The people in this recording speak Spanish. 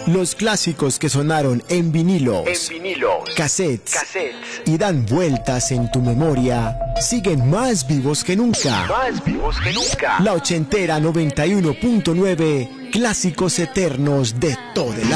Los clásicos que sonaron en vinilos, cassettes y dan vueltas en tu memoria siguen más vivos que nunca. La ochentera 91.9, clásicos eternos de todo el